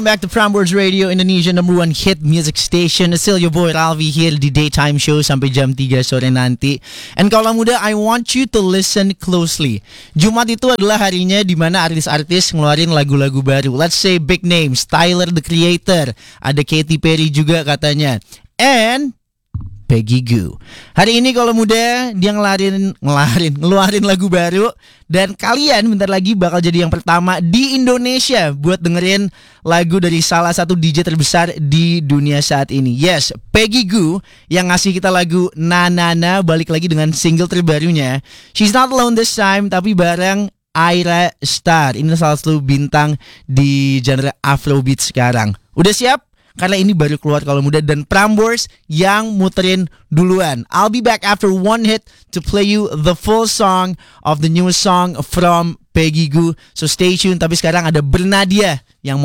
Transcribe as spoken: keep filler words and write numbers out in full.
Back to Prambors Radio, Indonesia number one hit music station. Still your boy Ralvi here di Daytime Show sampai jam tiga sore nanti. And kaula muda, I want you to listen closely. Jumat itu adalah harinya di mana artis-artis ngeluarin lagu-lagu baru. Let's say big names, Tyler the Creator, ada Katy Perry juga katanya, and Peggy Gou. Hari ini kalau muda dia ngelarin, ngelarin, ngeluarin lagu baru. Dan kalian bentar lagi bakal jadi yang pertama di Indonesia buat dengerin lagu dari salah satu D J terbesar di dunia saat ini. Yes, Peggy Gou yang ngasih kita lagu Na Na Na, balik lagi dengan single terbarunya. She's not alone this time, tapi bareng Ayra Starr. Ini salah satu bintang di genre Afrobeat sekarang. Udah siap? Karena ini baru keluar kalau muda dan Prambors yang muterin duluan. I'll be back after one hit to play you the full song of the newest song from Peggy Gou. So stay tuned. Tapi sekarang ada Bernadia yang